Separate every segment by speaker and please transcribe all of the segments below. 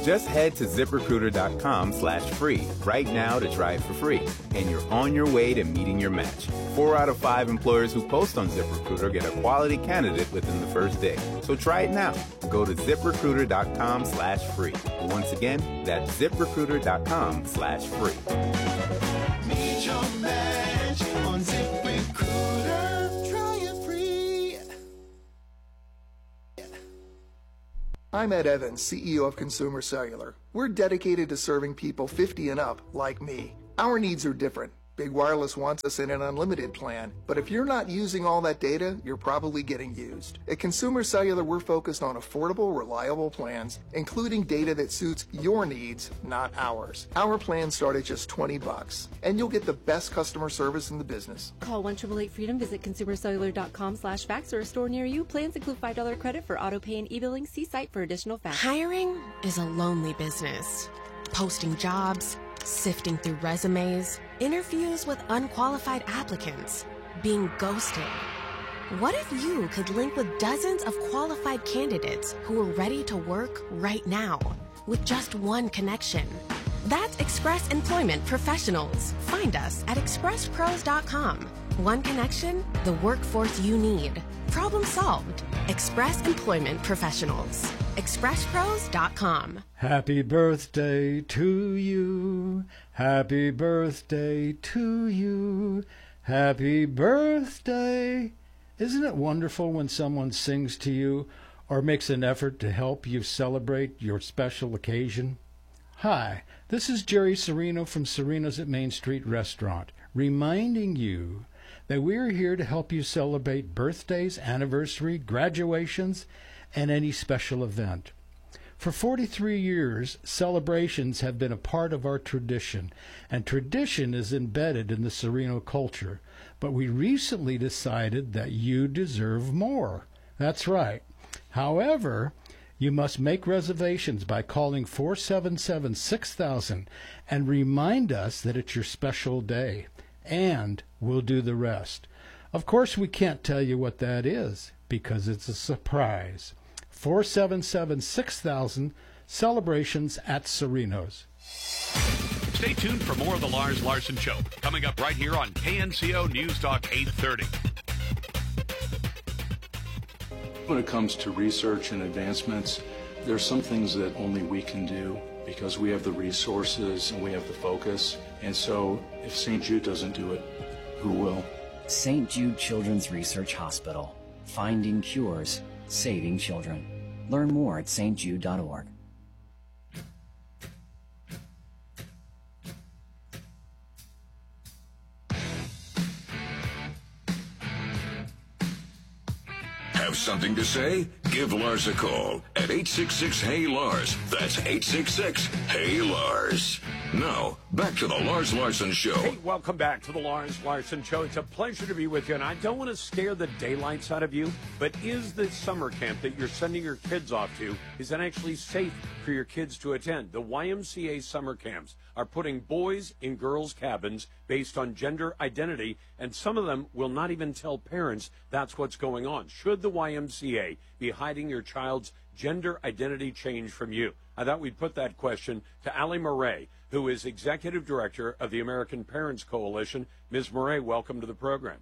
Speaker 1: Just head to ZipRecruiter.com/free right now to try it for free, and you're on your way to meeting your match. 4 out of 5 employers who post on ZipRecruiter get a quality candidate within the first day. So try it now. Go to ZipRecruiter.com/free. Once again, that's ZipRecruiter.com/free.
Speaker 2: Meet your match on ZipRecruiter. Try it free.
Speaker 3: I'm Ed Evans, CEO of Consumer Cellular. We're dedicated to serving people 50 and up, like me. Our needs are different. Big Wireless wants us in an unlimited plan, but if you're not using all that data, you're probably getting used. At Consumer Cellular, we're focused on affordable, reliable plans, including data that suits your needs, not ours. Our plans start at just $20, and you'll get the best customer service in the business.
Speaker 4: Call 1-888-FREEDOM, visit consumercellular.com/facts or a store near you. Plans include $5 credit for auto pay and e-billing. See site for additional facts.
Speaker 5: Hiring is a lonely business. Posting jobs, sifting through resumes, interviews with unqualified applicants, being ghosted. What if you could link with dozens of qualified candidates who are ready to work right now with just one connection? That's Express Employment Professionals. Find us at expresspros.com. One connection, the workforce you need. Problem solved. Express Employment Professionals. expresspros.com.
Speaker 6: Happy birthday to you. Happy birthday to you. Happy birthday. Isn't it wonderful when someone sings to you or makes an effort to help you celebrate your special occasion? Hi, this is Jerry Serino from Serino's at Main Street Restaurant, reminding you that we're here to help you celebrate birthdays, anniversary, graduations, and any special event. For 43 years, celebrations have been a part of our tradition, and tradition is embedded in the Serino culture. But we recently decided that you deserve more. That's right. However, you must make reservations by calling 477-6000 and remind us that it's your special day, and we'll do the rest. Of course, we can't tell you what that is because it's a surprise. 477-6000, celebrations at Serino's.
Speaker 7: Stay tuned for more of the Lars Larson Show, coming up right here on KNCO News Talk 830.
Speaker 8: When it comes to research and advancements, there are some things that only we can do because we have the resources and we have the focus. And so if St. Jude doesn't do it, who will?
Speaker 9: St. Jude Children's Research Hospital. Finding cures, saving children. Learn more at stjude.org.
Speaker 10: Have something to say? Give Lars a call at 866-HEY-LARS. That's 866-HEY-LARS. Now, back to the Lars Larson Show.
Speaker 11: Hey, welcome back to the Lars Larson Show. It's a pleasure to be with you, and I don't want to scare the daylights out of you, but is the summer camp that you're sending your kids off to, is that actually safe for your kids to attend? The YMCA summer camps are putting boys in girls' cabins based on gender identity, and some of them will not even tell parents that's what's going on. Should the YMCA be hiding your child's gender identity change from you? I thought we'd put that question to Allie Murray, who is Executive Director of the American Parents Coalition. Ms. Murray, welcome to the program.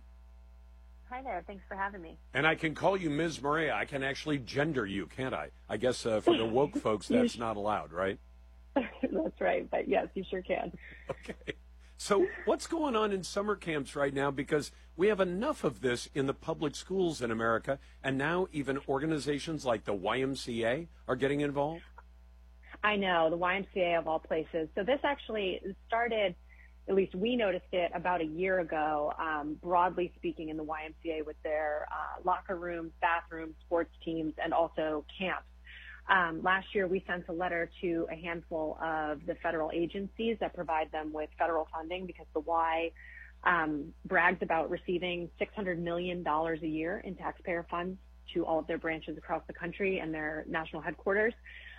Speaker 12: Hi there. Thanks for having me.
Speaker 11: And I can call you Ms. Murray. I can actually gender you, can't I? I guess for the woke folks, that's not allowed, right?
Speaker 12: That's right. But yes, you sure can.
Speaker 11: Okay. So what's going on in summer camps right now? Because we have enough of this in the public schools in America, and now even organizations like the YMCA are getting involved.
Speaker 12: I know, the YMCA of all places. So this actually started, at least we noticed it about a year ago, broadly speaking, in the YMCA with their locker rooms, bathrooms, sports teams, and also camps. Last year, we sent a letter to a handful of the federal agencies that provide them with federal funding because the Y brags about receiving $600 million a year in taxpayer funds to all of their branches across the country and their national headquarters.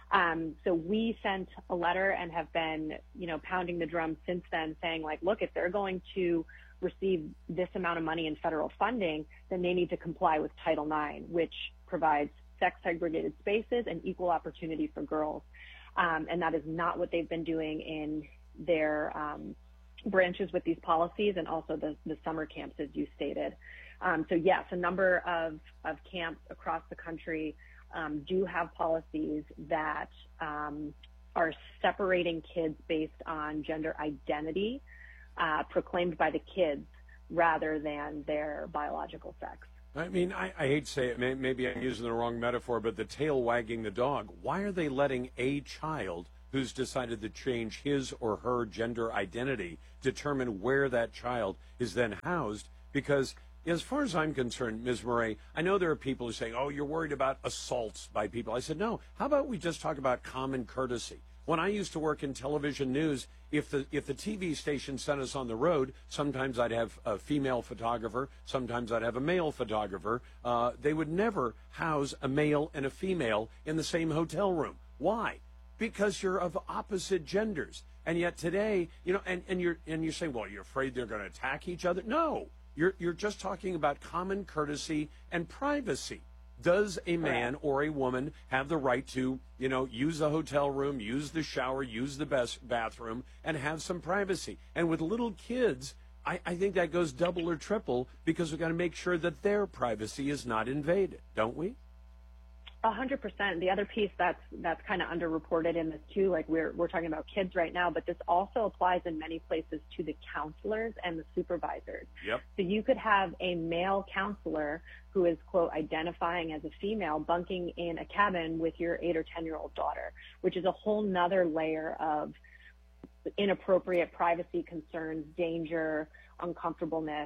Speaker 12: So we sent a letter and have been, pounding the drum since then saying, like, look, if they're going to receive this amount of money in federal funding, then they need to comply with Title IX, which provides sex-segregated spaces and equal opportunity for girls. And that is not what they've been doing in their branches with these policies, and also the summer camps, as you stated. So yes, a number of camps across the country do have policies that are separating kids based on gender identity proclaimed by the kids rather than their biological sex.
Speaker 11: I mean, I hate to say it, maybe I'm using the wrong metaphor, but the tail wagging the dog. Why are they letting a child who's decided to change his or her gender identity determine where that child is then housed? Because as far as I'm concerned, Ms. Murray, I know there are people who say, oh, you're worried about assaults by people. I said, no, how about we just talk about common courtesy? When I used to work in television news, if the TV station sent us on the road, sometimes I'd have a female photographer, sometimes I'd have a male photographer. They would never house a male and a female in the same hotel room. Why? Because you're of opposite genders. And yet today, you know, and you're saying, well, you're afraid they're going to attack each other? No. You're just talking about common courtesy and privacy. Does a man or a woman have the right to, you know, use the hotel room, use the shower, use the bathroom, and have some privacy? And with little kids, I think that goes double or triple, because we've got to make sure that their privacy is not invaded, don't we?
Speaker 12: 100%. The other piece that's kind of underreported in this too, like we're talking about kids right now, but this also applies in many places to the counselors and the supervisors.
Speaker 11: Yep.
Speaker 12: So you could have a male counselor who is, quote, identifying as a female bunking in a cabin with your 8 or 10-year-old daughter, which is a whole nother layer of inappropriate privacy concerns, danger, uncomfortableness.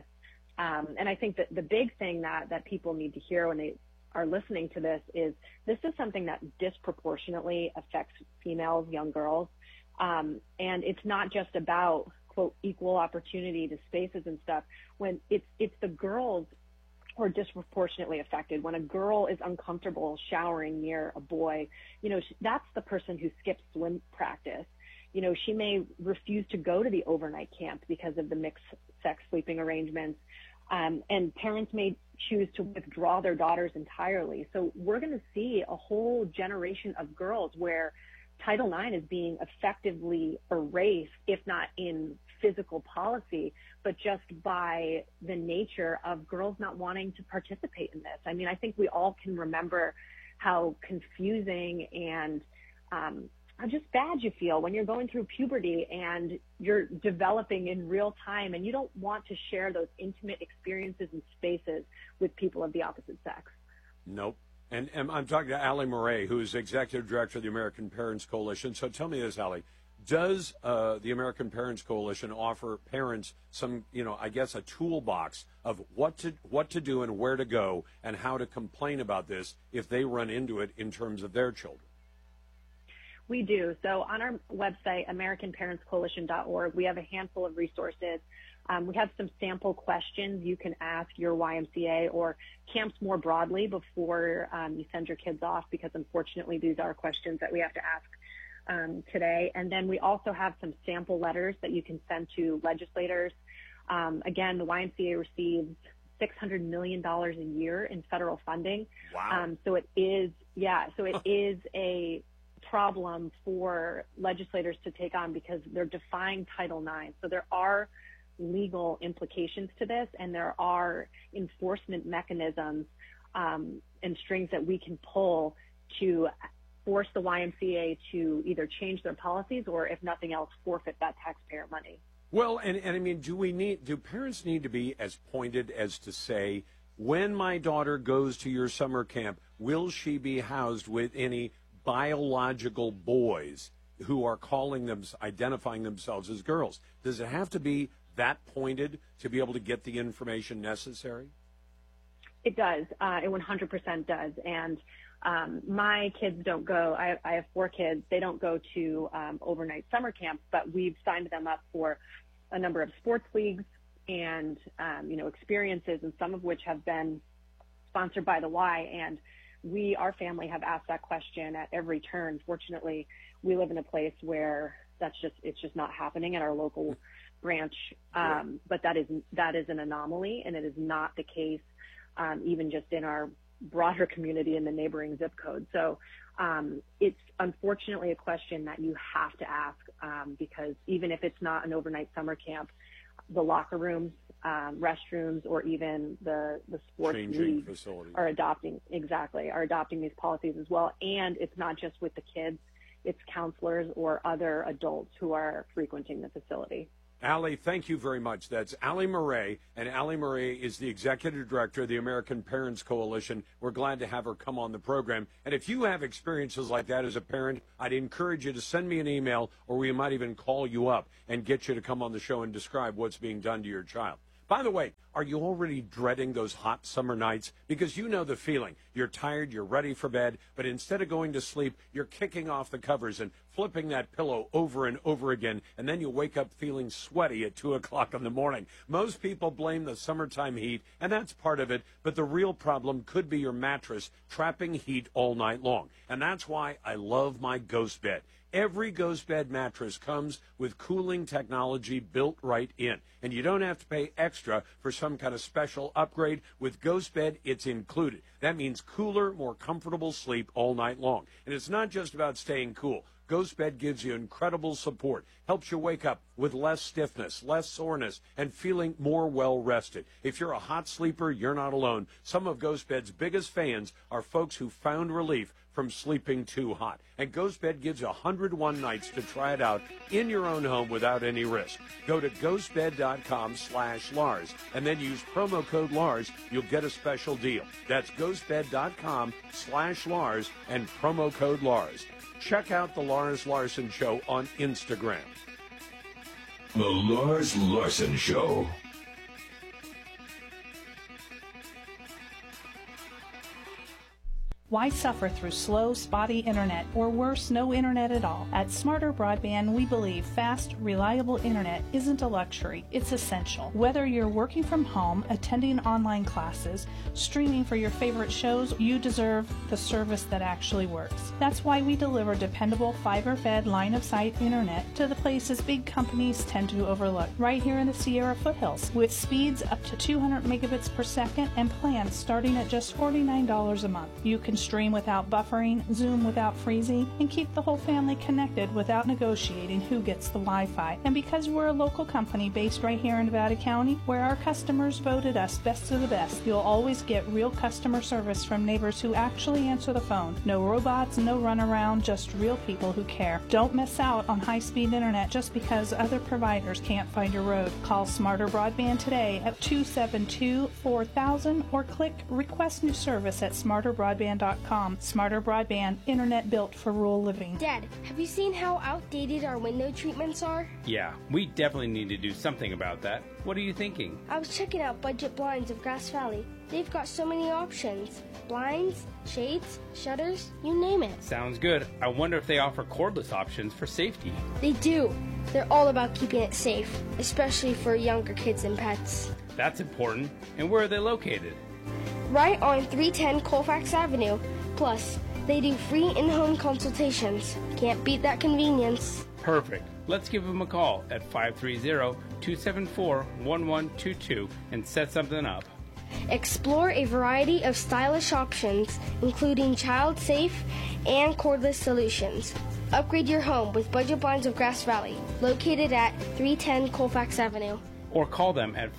Speaker 12: And I think that the big thing that people need to hear when they are listening to this is something that disproportionately affects females, young girls. And it's not just about, quote, equal opportunity to spaces and stuff. When it's the girls who are disproportionately affected. When a girl is uncomfortable showering near a boy, you know, that's the person who skips swim practice. You know, she may refuse to go to the overnight camp because of the mixed sex sleeping arrangements. And parents may choose to withdraw their daughters entirely. So we're going to see a whole generation of girls where Title IX is being effectively erased, if not in physical policy, but just by the nature of girls not wanting to participate in this. I mean, I think we all can remember how confusing and how just bad you feel when you're going through puberty and you're developing in real time, and you don't want to share those intimate experiences and spaces with people of the opposite sex.
Speaker 11: Nope. And I'm talking to Allie Murray, who is Executive Director of the American Parents Coalition. So tell me this, Allie. Does the American Parents Coalition offer parents some, you know, I guess a toolbox of what to do and where to go and how to complain about this if they run into it in terms of their children?
Speaker 12: We do. So on our website, AmericanParentsCoalition.org, we have a handful of resources. We have some sample questions you can ask your YMCA or camps more broadly before you send your kids off, because unfortunately these are questions that we have to ask today. And then we also have some sample letters that you can send to legislators. Again, the YMCA receives $600 million a year in federal funding.
Speaker 11: Wow.
Speaker 12: So it is a problem for legislators to take on, because they're defying Title IX. So there are legal implications to this, and there are enforcement mechanisms and strings that we can pull to force the YMCA to either change their policies or, if nothing else, forfeit that taxpayer money.
Speaker 11: Well, and I mean, do parents need to be as pointed as to say, when my daughter goes to your summer camp, will she be housed with any biological boys who are identifying themselves as girls? Does it have to be that pointed to be able to get the information necessary?
Speaker 12: It does. It 100% does. And my kids don't go. I have 4 kids. They don't go to overnight summer camps, but we've signed them up for a number of sports leagues and experiences, and some of which have been sponsored by the Y. And our family have asked that question at every turn. Fortunately, we live in a place where it's just not happening at our local branch. But that is an anomaly, and it is not the case even just in our broader community in the neighboring zip code. So It's unfortunately a question that you have to ask because even if it's not an overnight summer camp, the locker rooms, restrooms, or even the sports leagues are adopting these policies as well. And it's not just with the kids, it's counselors or other adults who are frequenting the facility.
Speaker 11: Allie, thank you very much. That's Allie Murray, and Allie Murray is the Executive Director of the American Parents Coalition. We're glad to have her come on the program. And if you have experiences like that as a parent, I'd encourage you to send me an email, or we might even call you up and get you to come on the show and describe what's being done to your child. By the way, are you already dreading those hot summer nights? Because you know the feeling. You're tired, you're ready for bed, but instead of going to sleep, you're kicking off the covers and flipping that pillow over and over again, and then you wake up feeling sweaty at 2 o'clock in the morning. Most people blame the summertime heat, and that's part of it, but the real problem could be your mattress trapping heat all night long. And that's why I love my Ghost Bed. Every Ghost Bed mattress comes with cooling technology built right in, and you don't have to pay extra for some kind of special upgrade. With Ghost Bed, it's included. That means cooler, more comfortable sleep all night long. And it's not just about staying cool. Ghost Bed gives you incredible support, helps you wake up with less stiffness, less soreness, and feeling more well-rested. If you're a hot sleeper, you're not alone. Some of Ghost Bed's biggest fans are folks who found relief from sleeping too hot. And Ghost Bed gives you 101 nights to try it out in your own home without any risk. Go to ghostbed.com/Lars and then use promo code Lars. You'll get a special deal. That's ghostbed.com/Lars and promo code Lars. Check out the Lars Larson Show on Instagram.
Speaker 10: The Lars Larson Show.
Speaker 13: Why suffer through slow, spotty internet, or worse, no internet at all? At Smarter Broadband, we believe fast, reliable internet isn't a luxury, it's essential. Whether you're working from home, attending online classes, streaming for your favorite shows, you deserve the service that actually works. That's why we deliver dependable, fiber-fed, line-of-sight internet to the places big companies tend to overlook, right here in the Sierra foothills, with speeds up to 200 megabits per second and plans starting at just $49 a month. You can stream without buffering, Zoom without freezing, and keep the whole family connected without negotiating who gets the Wi-Fi. And because we're a local company based right here in Nevada County, where our customers voted us best of the best, you'll always get real customer service from neighbors who actually answer the phone. No robots, no runaround, just real people who care. Don't miss out on high-speed internet just because other providers can't find your road. Call Smarter Broadband today at 272-4000 or click Request New Service at smarterbroadband.com. Smarter Broadband, internet built for rural living.
Speaker 14: Dad, have you seen how outdated our window treatments are?
Speaker 15: Yeah, we definitely need to do something about that. What are you thinking?
Speaker 14: I was checking out Budget Blinds of Grass Valley. They've got so many options. Blinds, shades, shutters, you name it.
Speaker 15: Sounds good. I wonder if they offer cordless options for safety.
Speaker 14: They do. They're all about keeping it safe, especially for younger kids and pets.
Speaker 15: That's important. And where are they located?
Speaker 14: Right on 310 Colfax Avenue. Plus, they do free in-home consultations. Can't beat that convenience.
Speaker 15: Perfect. Let's give them a call at 530-274-1122 and set something up.
Speaker 14: Explore a variety of stylish options, including child-safe and cordless solutions. Upgrade your home with Budget Blinds of Grass Valley, located at 310 Colfax Avenue.
Speaker 15: Or call them at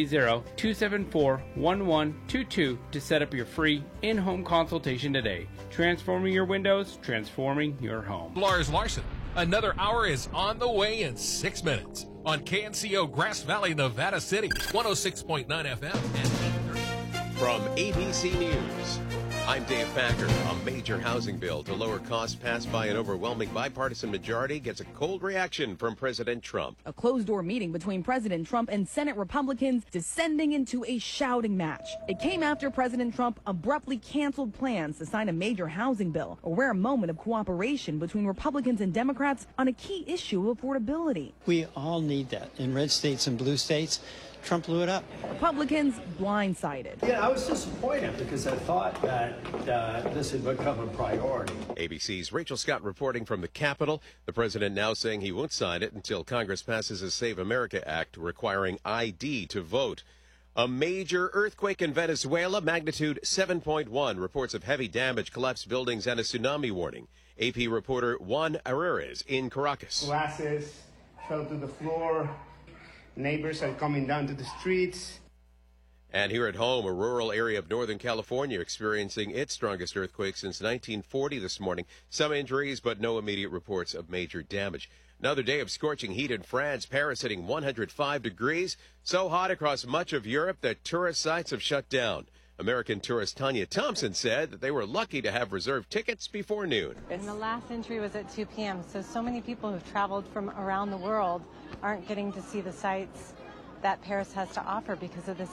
Speaker 15: 530-274-1122 to set up your free in-home consultation today. Transforming your windows, transforming your home.
Speaker 16: Lars Larson. Another hour is on the way in 6 minutes on KNCO Grass Valley, Nevada City, 106.9 FM and 830.
Speaker 17: From ABC News, I'm Dave Packer. A major housing bill to lower costs passed by an overwhelming bipartisan majority gets a cold reaction from President Trump.
Speaker 18: A closed-door meeting between President Trump and Senate Republicans descending into a shouting match. It came after President Trump abruptly canceled plans to sign a major housing bill, a rare moment of cooperation between Republicans and Democrats on a key issue of affordability.
Speaker 19: We all need that. In red states and blue states, Trump blew it up.
Speaker 18: Republicans blindsided.
Speaker 20: Yeah, I was disappointed because I thought that this had become a priority.
Speaker 17: ABC's Rachel Scott reporting from the Capitol. The president now saying he won't sign it until Congress passes a Save America Act requiring ID to vote. A major earthquake in Venezuela, magnitude 7.1. Reports of heavy damage, collapsed buildings, and a tsunami warning. AP reporter Juan Areres in Caracas.
Speaker 21: Glasses fell to the floor. Neighbors are coming down to the streets.
Speaker 17: And here at home, a rural area of Northern California experiencing its strongest earthquake since 1940 this morning. Some injuries, but no immediate reports of major damage. Another day of scorching heat in France, Paris hitting 105 degrees. So hot across much of Europe that tourist sites have shut down. American tourist Tanya Thompson said that they were lucky to have reserved tickets before noon.
Speaker 22: And the last entry was at 2 p.m., so many people who've traveled from around the world aren't getting to see the sights that Paris has to offer because of this